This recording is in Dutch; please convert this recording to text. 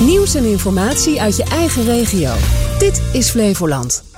Nieuws en informatie uit je eigen regio. Dit is Flevoland.